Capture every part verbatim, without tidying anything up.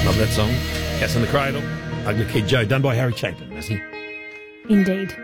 Love that song. Cats in the Cradle. Ugly Kid Joe, done by Harry Chapin, is he? Indeed.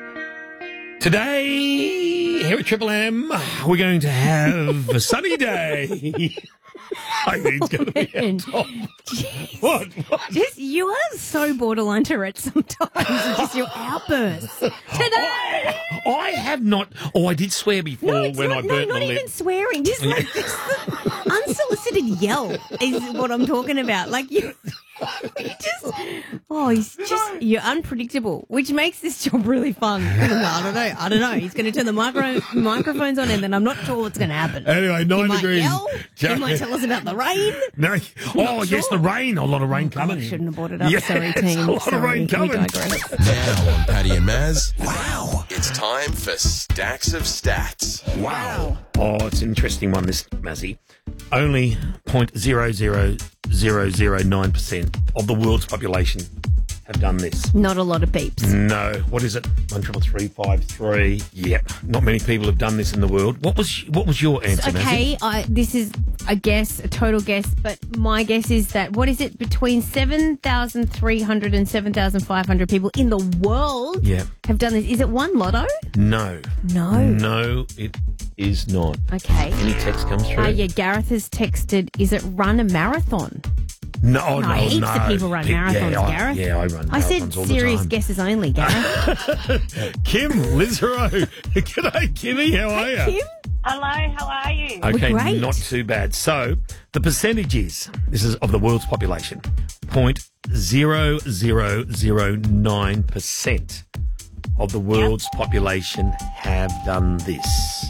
Today, here at Triple M, we're going to have a sunny day. I think it's going to be our top. What? What? Just, you are so borderline Tourette sometimes. It's just your outbursts. Today! I, I have not... Oh, I did swear before No, it's when not, I no, burnt not my even lip. swearing. Just like just unsolicited yell is what I'm talking about. Like you, you just, oh, he's just, you're unpredictable, which makes this job really fun. I don't know. I don't know. He's going to turn the micro, microphones on and then I'm not sure what's going to happen. Anyway, nine he might degrees. yell. Jack- He might tell us about the rain. No. Oh, Not yes, sure. the rain. A lot of rain Oh, coming. I shouldn't have brought it up. Yes, Sorry, team. a lot of Sorry. rain We coming. digress. Now on Paddy and Maz. Wow. It's time for Stacks of Stats. Wow. Oh, it's an interesting one, this, Mazzy. Only zero point zero zero zero zero nine percent of the world's population have done this. Not a lot of beeps. No. What is it? One triple three five three. Yep. Not many people have done this in the world. What was what was your answer, Okay, Mazzy? I, this is a guess, a total guess, but my guess is that, what is it, between seven thousand three hundred and seven thousand five hundred people in the world Yeah. have done this. Is it one lotto? No. No. No, it is not. Okay. Any text comes through? Uh, yeah, Gareth has texted, is it run a marathon? No, oh, No, no, heaps no. of people run Pe- marathons, yeah, I, Gareth. Yeah, I run marathons I said all the serious time. guesses only, Gareth. Kim, Lizeroe. G'day, Kimmy. How are you? Kim? Hello, how are you? Okay, great. not too bad. So, the percentage is, this is of the world's population, zero point zero zero zero nine percent of the world's population have done this.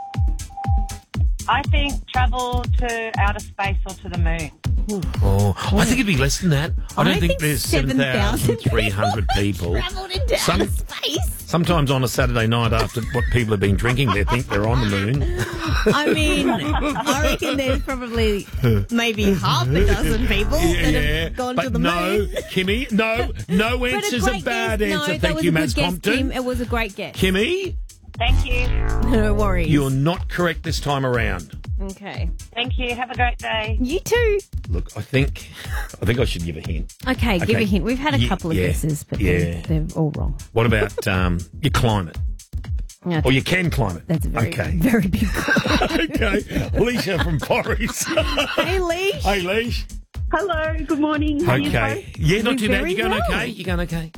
I think travel to outer space or to the moon. Oh, I think it'd be less than that. I don't I think, think there's seven thousand three hundred people. Travelled into Some- outer space. Sometimes on a Saturday night after what people have been drinking, they think they're on the moon. I mean, I reckon there's probably maybe half a dozen people that have gone but to the no, moon. Kimmy, no, no But answer's a great bad guess. answer. No, that Thank was you, a Mads good guess, Compton. Kim. It was a great guess. Kimmy, Thank you. No worries. you're not correct this time around. Okay. Thank you. Have a great day. You too. Look, I think, I think I should give a hint. Okay, give Okay. a hint. We've had a Ye- couple of yeah, guesses, but yeah. they're, they're all wrong. What about um, your climate? Okay. Or you can climb it. That's a very, okay. very big call. Okay, Alicia from Forest. Hey, Leash. Hey, Leash. Hello, good morning. How are you Okay. Yeah, not We're too bad. very You going well. okay? You going okay?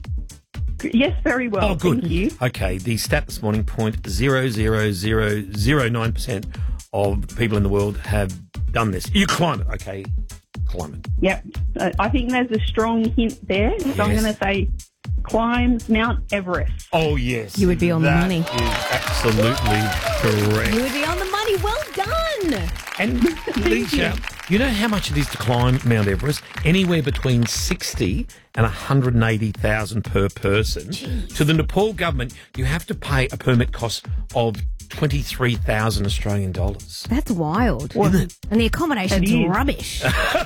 both? Yes, very well. Oh, good. Thank you. Okay, the stat this morning, zero point zero zero zero zero nine percent of people in the world have done this. You climb it, okay? Climb it. Yep. Uh, I think there's a strong hint there. So I'm Yes. going to say climbs Mount Everest. Oh, yes. You would be on the That money. is absolutely correct. You would be on the money. Well done. And, Alicia, you know how much it is to climb Mount Everest? Anywhere between sixty and one hundred eighty thousand per person. To the Nepal government, you have to pay a permit cost of twenty-three thousand Australian dollars. That's wild. Isn't it? And the accommodation's It is. rubbish.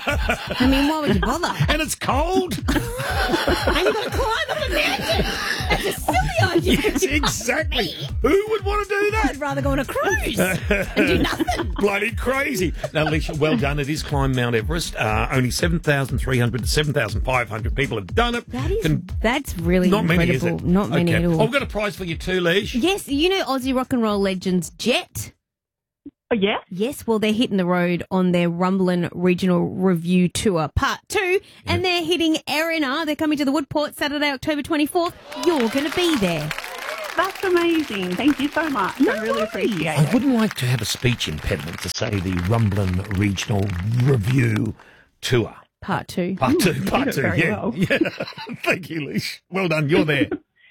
I mean, why would you bother? And it's cold. And you've got to climb up a mountain. That's a silly idea. Yes, exactly. Who would want to do that? I'd rather go on a cruise and do nothing. Bloody crazy. Now, Alicia, well done. It is climb Mount Everest. Uh, only seven thousand three hundred to seven thousand five hundred people have done it. That is, Can- that's really not many, incredible. is it? Not many Okay. at all. Oh, we've got a prize for you too, Leash. Yes, you know Aussie rock and roll legends Jet? Oh, yeah? Yes, well, they're hitting the road on their Rumblin' Regional Review Tour Part two, and they're hitting Erina. They're coming to the Woodport Saturday, October twenty-fourth. You're going to be there. That's amazing. Thank you so much. I really appreciate I it. wouldn't like to have a speech impediment to say the Rumblin' Regional Review Tour. Part two. Part two, you part did two, it very yeah. well. yeah. Thank you, Leash. Well done, you're there.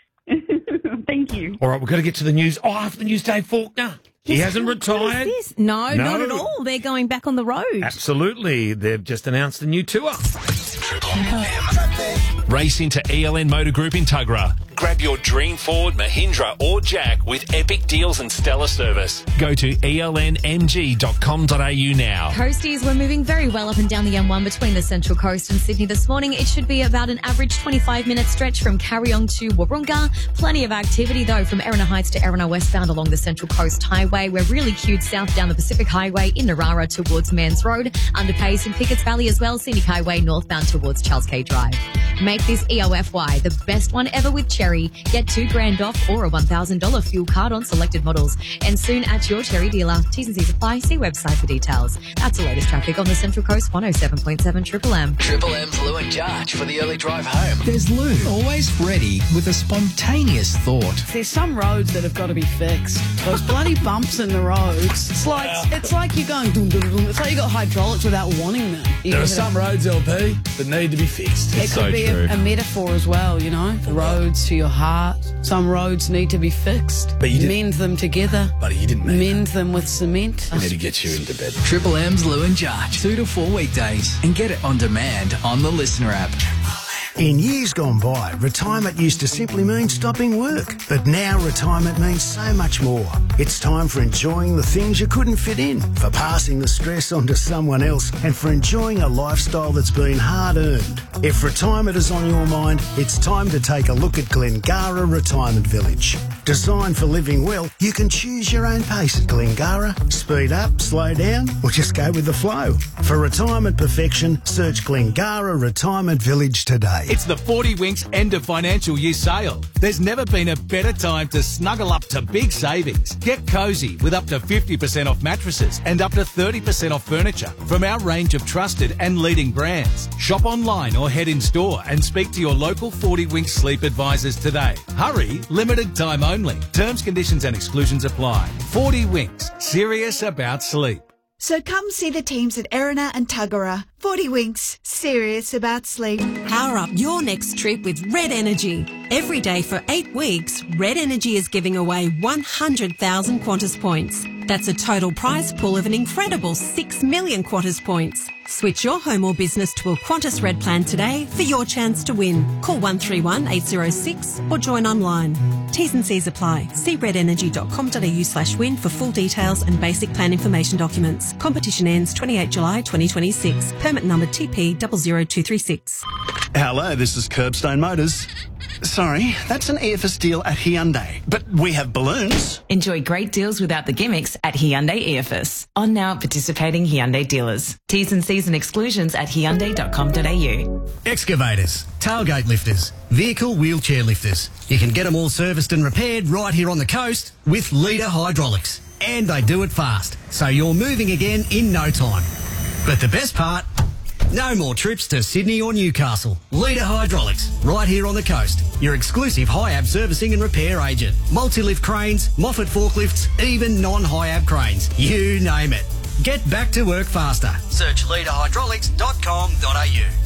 Thank you. All right, we've got to get to the news. Oh, after the news, Dave Faulkner. He Yes, hasn't what retired. is this? No, No. not at all. They're going back on the road. Absolutely. They've just announced a new tour. Triple M. Race into E L N Motor Group in Tuggerah. Grab your dream Ford, Mahindra or Jack with epic deals and stellar service. Go to E L N M G dot com dot a u now. Coasties were moving very well up and down the M one between the Central Coast and Sydney this morning. It should be about an average twenty-five minute stretch from Carryong to Wahroonga. Plenty of activity though from Erina Heights to Erina westbound along the Central Coast Highway. We're really queued south down the Pacific Highway in Narara towards Mans Road. Underpace in Pickett's Valley as well. Scenic Highway northbound towards Charles K Drive. Make this E O F Y the best one ever with Cherry. Get two grand off or a one thousand dollars fuel card on selected models. And soon at your Cherry dealer. T's and C's apply. See website for details. That's the latest traffic on the Central Coast. one oh seven point seven Triple M. Triple M's Lou and Jarge for the early drive home. There's Lou, always ready with a spontaneous thought. There's some roads that have got to be fixed. Those bloody bumps in the roads. It's like it's like you're going dum dum dum. It's like you got hydraulics without wanting them. You There are know, some roads, L P, that need to be fixed. It could be a, a metaphor as well, you know. The roads to your heart. Some roads need to be fixed. But you didn't- mend them together. Buddy, you didn't mean Mend them with cement. I need to get you into bed. Triple M's Lou and Jarge, two to four weekdays, and get it on demand on the Listener app. In years gone by, retirement used to simply mean stopping work. But now retirement means so much more. It's time for enjoying the things you couldn't fit in, for passing the stress on to someone else, and for enjoying a lifestyle that's been hard-earned. If retirement is on your mind, it's time to take a look at Glengara Retirement Village. Designed for living well, you can choose your own pace at Glengara. Speed up, slow down, or just go with the flow. For retirement perfection, search Glengara Retirement Village today. It's the forty Winks end of financial year sale. There's never been a better time to snuggle up to big savings. Get cosy with up to fifty percent off mattresses and up to thirty percent off furniture from our range of trusted and leading brands. Shop online or head in store and speak to your local forty Winks sleep advisors today. Hurry, limited time only. Terms, conditions and exclusions apply. forty Winks, serious about sleep. So come see the teams at Erina and Tuggerah. forty Winks, serious about sleep. Power up your next trip with Red Energy. Every day for eight weeks, Red Energy is giving away one hundred thousand Qantas points. That's a total prize pool of an incredible six million Qantas points. Switch your home or business to a Qantas Red plan today for your chance to win. Call one three one eight oh six or join online. T's and C's apply. See red energy dot com dot a u slash win for full details and basic plan information documents. Competition ends twenty-eighth of July twenty twenty-six. Permit number T P zero zero two three six. Hello, this is Curbstone Motors. Sorry, that's an E F S deal at Hyundai, but we have balloons. Enjoy great deals without the gimmicks at Hyundai E F S. On now at participating Hyundai dealers. T's and C's and exclusions at hyundai dot com dot a u. Excavators, tailgate lifters, vehicle wheelchair lifters. You can get them all serviced and repaired right here on the coast with Leader Hydraulics. And they do it fast, so you're moving again in no time. But the best part, no more trips to Sydney or Newcastle. Leader Hydraulics, right here on the coast. Your exclusive high-ab servicing and repair agent. Multi-lift cranes, Moffat forklifts, even non-high-ab cranes. You name it. Get back to work faster. Search leader hydraulics dot com dot a u.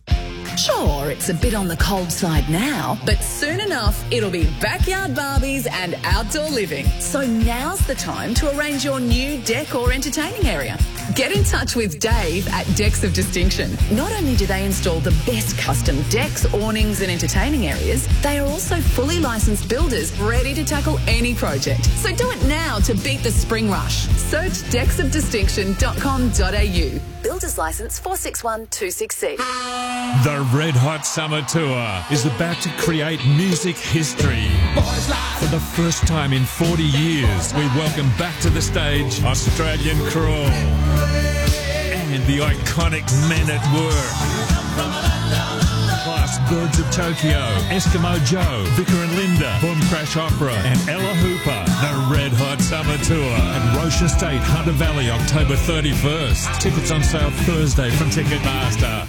Sure, it's a bit on the cold side now, but soon enough, it'll be backyard Barbies and outdoor living. So now's the time to arrange your new deck or entertaining area. Get in touch with Dave at Decks of Distinction. Not only do they install the best custom decks, awnings and entertaining areas, they are also fully licensed builders ready to tackle any project. So do it now to beat the spring rush. Search decks of distinction dot com dot a u. Builder's license four six one two six C. The Red Hot Summer Tour is about to create music history. For the first time in forty years, we welcome back to the stage Australian Crawl and the iconic Men at Work. Plus Birds of Tokyo, Eskimo Joe, Vicar and Linda, Boom Crash Opera and Ella Hooper. The Red Hot Summer Tour at Roche Estate, Hunter Valley, October thirty-first. Tickets on sale Thursday from Ticketmaster.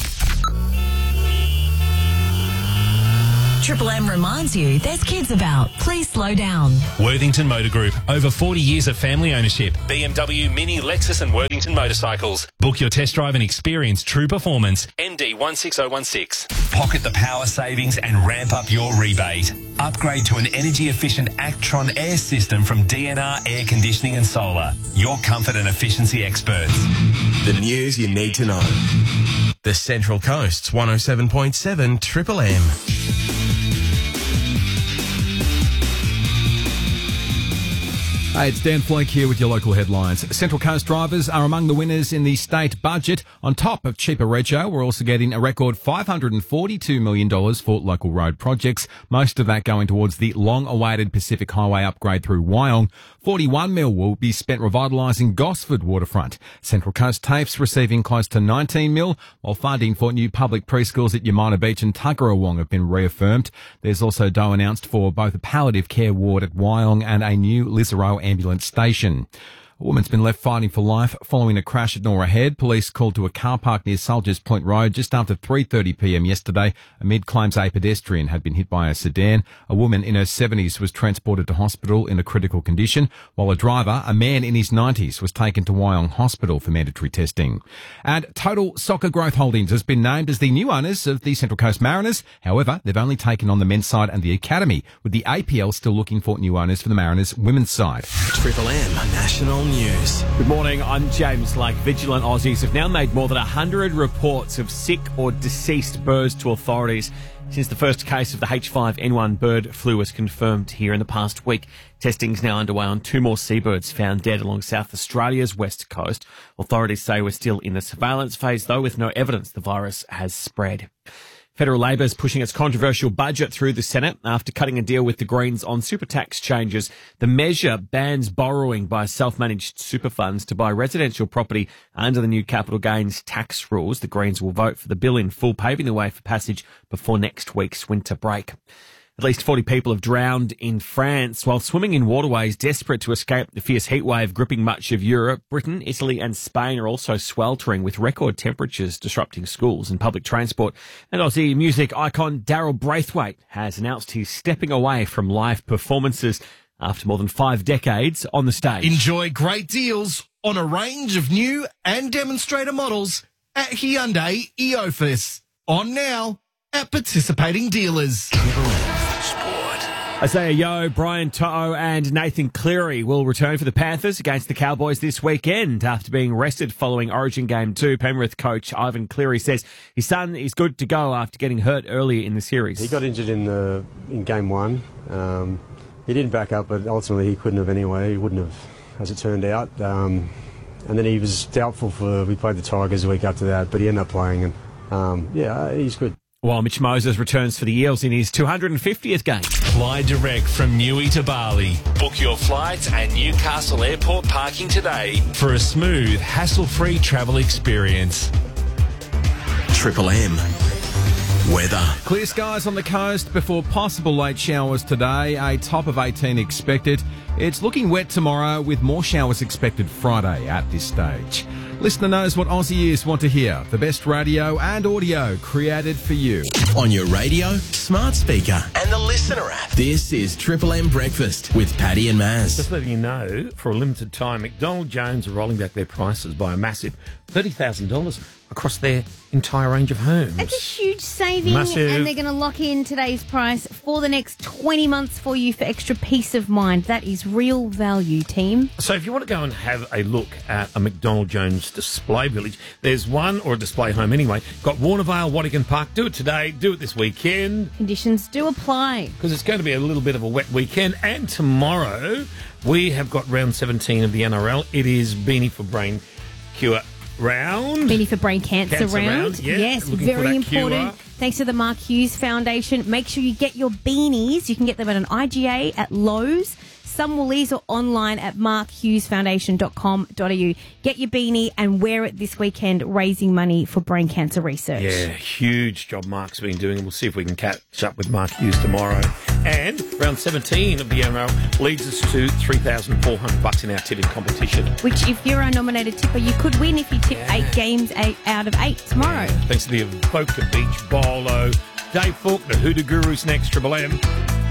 Triple M reminds you there's kids about. Please slow down. Worthington Motor Group. Over forty years of family ownership. B M W, Mini, Lexus and Worthington Motorcycles. Book your test drive and experience true performance. N D one six zero one six. Pocket the power savings and ramp up your rebate. Upgrade to an energy-efficient Actron air system from D N R Air Conditioning and Solar. Your comfort and efficiency experts. The news you need to know. The Central Coast's one oh seven point seven Triple M. Hey, it's Dan Flake here with your local headlines. Central Coast drivers are among the winners in the state budget. On top of cheaper rego, we're also getting a record five hundred forty-two million dollars for local road projects, most of that going towards the long-awaited Pacific Highway upgrade through Wyong. forty-one mil will be spent revitalising Gosford waterfront. Central Coast TAFE's receiving close to nineteen mil, while funding for new public preschools at Yamina Beach and Tuggerawong have been reaffirmed. There's also dough announced for both a palliative care ward at Wyong and a new Lisarow ambulance station. A woman's been left fighting for life following a crash at Norah Head. Police called to a car park near Soldiers Point Road just after three thirty p m yesterday amid claims a pedestrian had been hit by a sedan. A woman in her seventies was transported to hospital in a critical condition, while a driver, a man in his nineties, was taken to Wyong Hospital for mandatory testing. And Total Soccer Growth Holdings has been named as the new owners of the Central Coast Mariners. However, they've only taken on the men's side and the academy, with the A P L still looking for new owners for the Mariners women's side. Triple M National News. Good morning, I'm James Lake. Vigilant Aussies have now made more than one hundred reports of sick or deceased birds to authorities since the first case of the H five N one bird flu was confirmed here in the past week. Testing is now underway on two more seabirds found dead along South Australia's west coast. Authorities say we're still in the surveillance phase, though, with no evidence the virus has spread. Federal Labor is pushing its controversial budget through the Senate after cutting a deal with the Greens on super tax changes. The measure bans borrowing by self-managed super funds to buy residential property under the new capital gains tax rules. The Greens will vote for the bill in full, paving the way for passage before next week's winter break. At least forty people have drowned in France while swimming in waterways desperate to escape the fierce heatwave gripping much of Europe. Britain, Italy and Spain are also sweltering with record temperatures disrupting schools and public transport. And Aussie music icon Daryl Braithwaite has announced he's stepping away from live performances after more than five decades on the stage. Enjoy great deals on a range of new and demonstrator models at Hyundai Eofus. On now at participating dealers. Isaiah Yeo, Brian To'o and Nathan Cleary will return for the Panthers against the Cowboys this weekend after being rested following Origin Game two. Penrith coach Ivan Cleary says his son is good to go after getting hurt earlier in the series. He got injured in the in Game one. Um, he didn't back up, but ultimately he couldn't have anyway. He wouldn't have, as it turned out. Um, and then he was doubtful for, we played the Tigers a week after that, but he ended up playing. And um, yeah, he's good. While Mitch Moses returns for the Eels in his two hundred fiftieth game. Fly direct from Newey to Bali. Book your flights at Newcastle Airport parking today for a smooth, hassle-free travel experience. Triple M. Weather. Clear skies on the coast before possible late showers today. A top of eighteen expected. It's looking wet tomorrow with more showers expected Friday at this stage. Listener knows what Aussie ears want to hear. The best radio and audio created for you. On your radio, smart speaker, and the Listener app. This is Triple M Breakfast with Paddy and Maz. Just letting you know, for a limited time, McDonald Jones are rolling back their prices by a massive thirty thousand dollars across their entire range of homes. That's a huge saving, Massive. And they're going to lock in today's price for the next twenty months for you for extra peace of mind. That is real value, team. So if you want to go and have a look at a McDonald Jones display village, there's one, or a display home anyway, got Warnervale, Waddingon Park. Do it today, do it this weekend. Conditions do apply. Because it's going to be a little bit of a wet weekend. And tomorrow, we have got round seventeen of the N R L. It is Beanie for Brain Cure round. Beanie for Brain Cancer, Cancer round. round, yeah. Yes, Looking for very that important. cure. Thanks to the Mark Hughes Foundation. Make sure you get your beanies. You can get them at an I G A, at Lowe's, some Woolies, or online at mark hughes foundation dot com dot a u. Get your beanie and wear it this weekend, raising money for brain cancer research. Yeah, huge job Mark's been doing. We'll see if we can catch up with Mark Hughes tomorrow. And round seventeen of the N R L leads us to three thousand four hundred bucks in our tipping competition. Which, if you're our nominated tipper, you could win if you tip yeah. eight games eight out of eight tomorrow. Thanks to the Avoca Beach Bolo. Dave Falk, the Hoodoo Guru's next, Triple M.